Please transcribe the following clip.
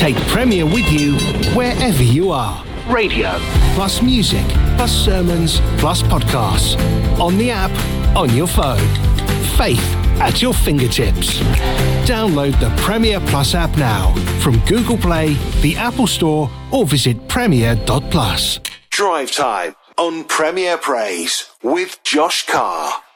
Take Premier with you wherever you are. Radio, plus music, plus sermons, plus podcasts. On the app, on your phone. Faith at your fingertips. Download the Premier Plus app now from Google Play, the Apple Store, or visit premier.plus. Drive Time on Premier Praise with Josh Carr.